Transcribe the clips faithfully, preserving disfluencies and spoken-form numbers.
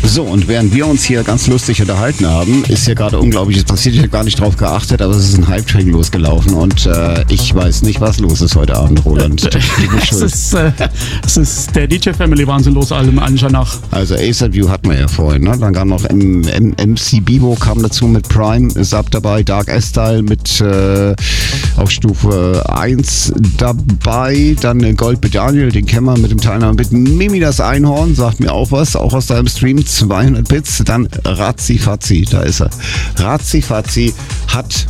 So, und während wir uns hier ganz lustig unterhalten haben, ist hier gerade Unglaubliches passiert. Ich habe gar nicht drauf geachtet, aber es ist ein Hype-Train losgelaufen und äh, ich weiß nicht, was los ist heute Abend, Roland. Es ist, äh, es ist der D J-Family-Wahnsinn los, allem Anschein nach. Also A$AP View hatten wir ja vorhin, ne? Dann kam noch M- M- M C Bibo kam dazu mit Prime, ist ab dabei, Dark S-Style mit äh, auf Stufe eins dabei, dann Gold mit Daniel, den kennen wir mit dem Teilnahme mit Mimi das Einhorn, sagt mir auch was, auch aus deinem Stream, zweihundert Bits, dann Razzifatzi, da ist er. Razzifatzi hat...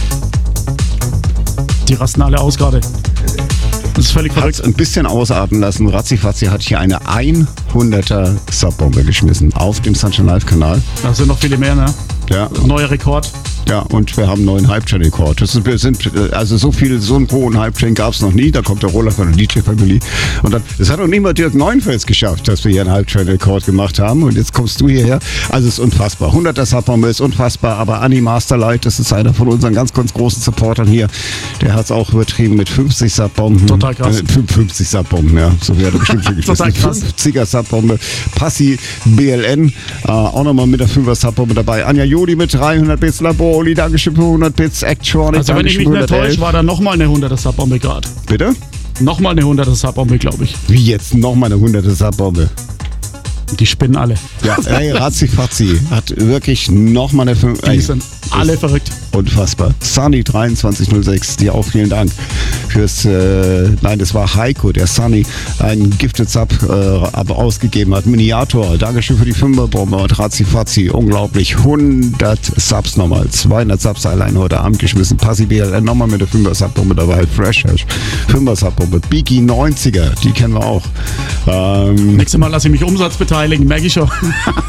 Die rasten alle aus gerade. Das ist völlig verrückt. Hat ein bisschen ausatmen lassen. Razzifatzi hat hier eine hunderter Subbombe geschmissen auf dem Sunshine Live Kanal. Da sind noch viele mehr, ne? Ja. Neuer Rekord. Ja, und wir haben einen neuen Hype-Train-Rekord. Das sind, wir sind, also so viel, so einen hohen Hype-Train gab es noch nie. Da kommt der Roland von der D J-Family. Und dann, das hat auch nicht mal Dirk Neuenfels geschafft, dass wir hier einen Hype-Train-Rekord gemacht haben. Und jetzt kommst du hierher. Also es ist unfassbar. hunderter Subbombe ist unfassbar. Aber Anni Masterlight, das ist einer von unseren ganz, ganz großen Supportern hier. Der hat es auch übertrieben mit fünfzig Subbomben. Total krass. Äh, fünfzig Subbomben, ja. So wie er bestimmt schon geschmissen. fünfziger Subbombe. Passi B L N. Äh, auch nochmal mit der fünfer Subbombe dabei. Anja Jodi mit dreihundert Bits. Labori, Dankeschön für hundert Bits. Actronic, also wenn ich mich nicht täusche, war da nochmal eine hunderter Subbombe gerade. Bitte? Nochmal eine hunderter Subbombe, glaube ich. Wie jetzt nochmal eine hunderte Subbombe? Die spinnen alle. Ja, ey, Razzifatzi hat wirklich nochmal eine fünf. Die sind alle verrückt. Unfassbar. Sunny dreiundzwanzig null sechs, dir auch vielen Dank fürs, äh, nein, das war Heiko, der Sunny einen Gifted Sub äh, aber ausgegeben hat. Miniator, Dankeschön für die Fünferbombe und Razzifatzi, unglaublich. hundert Subs nochmal, zweihundert Subs allein heute Abend geschmissen. Passi B L N nochmal mit der fünfer Subbombe dabei. Fresh Hash, fünfer Subbombe. Biggie neunziger, die kennen wir auch. Ähm, Nächstes Mal lasse ich mich Umsatz beteiligen, merke ich schon.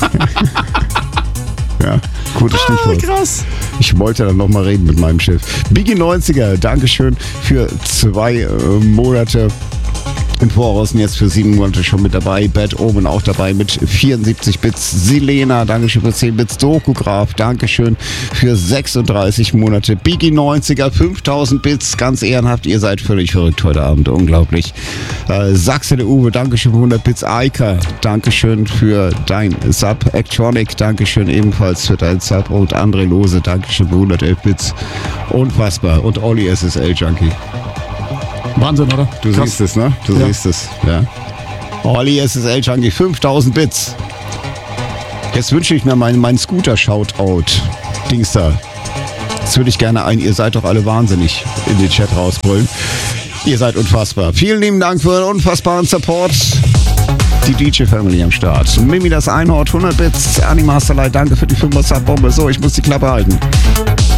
Ja, gutes Stichwort. Ah, krass. Ich wollte dann nochmal reden mit meinem Chef. Biggie neunziger, Dankeschön für zwei äh, Monate. Im Voraus und jetzt für sieben Monate schon mit dabei. Bad Omen auch dabei mit vierundsiebzig Bits. Silena, Dankeschön für zehn Bits. Dokograf, Dankeschön für sechsunddreißig Monate. Biggie neunziger, fünftausend Bits. Ganz ehrenhaft, ihr seid völlig verrückt heute Abend. Unglaublich. Äh, Sachse der Uwe, Dankeschön für hundert Bits. Aika, Dankeschön für dein Sub. Actronic, Dankeschön ebenfalls für dein Sub. Und André Lose, Dankeschön für hundertelf Bits. Unfassbar. Und Olli S S L Junkie. Wahnsinn, oder? Du Krass. siehst es, ne? Du Ja. siehst es, ja. Olli S S L Junkie, fünftausend Bits. Jetzt wünsche ich mir meinen mein Scooter-Shoutout. Dings da. Jetzt würde ich gerne ein, ihr seid doch alle wahnsinnig, in den Chat rausbrüllen. Ihr seid unfassbar. Vielen lieben Dank für den unfassbaren Support. Die D J-Family am Start. Mimi das Einhorn, hundert Bits. Anni Masterlight, danke für die fünfer Subbombe. So, ich muss die Klappe halten.